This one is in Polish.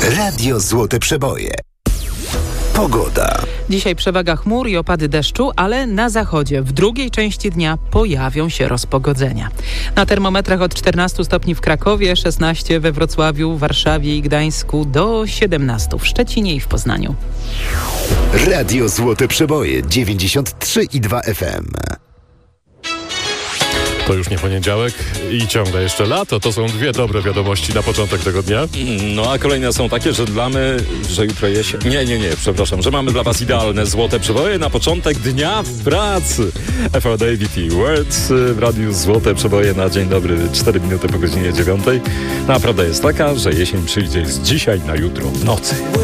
Radio Złote Przeboje. Pogoda. Dzisiaj przewaga chmur i opady deszczu, ale na zachodzie w drugiej części dnia pojawią się rozpogodzenia. Na termometrach od 14 stopni w Krakowie, 16 we Wrocławiu, Warszawie i Gdańsku, do 17 w Szczecinie i w Poznaniu. Radio Złote Przeboje 93,2 FM. To już nie poniedziałek i ciągle jeszcze lato. To są dwie dobre wiadomości na początek tego dnia. No a kolejne są takie, że że jutro jesień. Przepraszam, że mamy dla was idealne złote przeboje na początek dnia w pracy. FL David i Words w radiu Złote Przeboje na dzień dobry, 4 minuty po godzinie 9. No a prawda jest taka, że jesień przyjdzie z dzisiaj na jutro w nocy.